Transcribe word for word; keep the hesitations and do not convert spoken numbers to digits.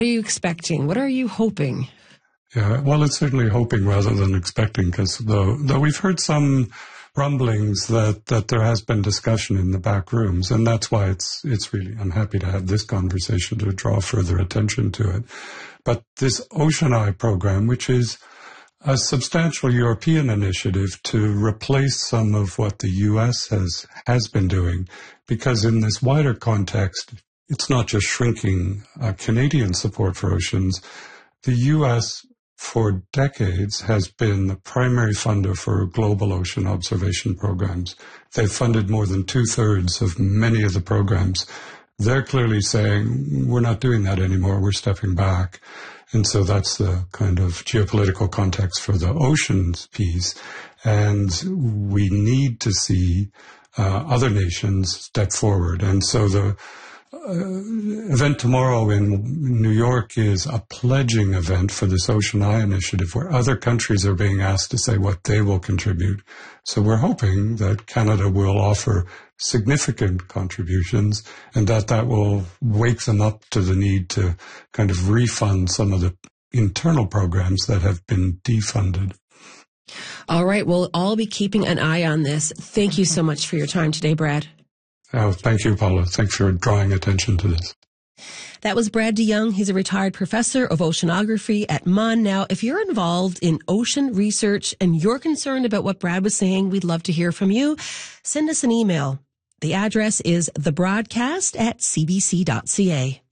What are you expecting? What are you hoping? Yeah, well, it's certainly hoping rather than expecting, because though, though we've heard some rumblings that, that there has been discussion in the back rooms, and that's why it's it's really, I'm happy to have this conversation to draw further attention to it. But this OceanEye program, which is a substantial European initiative to replace some of what the U S has, has been doing, because in this wider context, it's not just shrinking uh, Canadian support for oceans. The U S for decades has been the primary funder for global ocean observation programs. They've funded more than two-thirds of many of the programs. They're clearly saying, we're not doing that anymore, we're stepping back. And so that's the kind of geopolitical context for the oceans piece. And we need to see uh, other nations step forward. And so the Uh, event tomorrow in New York is a pledging event for this OceanEye initiative, where other countries are being asked to say what they will contribute. So we're hoping that Canada will offer significant contributions, and that that will wake them up to the need to kind of refund some of the internal programs that have been defunded. All right. We'll all be keeping an eye on this. Thank you so much for your time today, Brad. Oh, thank you, Paula. Thanks for drawing attention to this. That was Brad DeYoung. He's a retired professor of oceanography at M U N. Now, if you're involved in ocean research and you're concerned about what Brad was saying, we'd love to hear from you. Send us an email. The address is thebroadcast at c b c dot c a.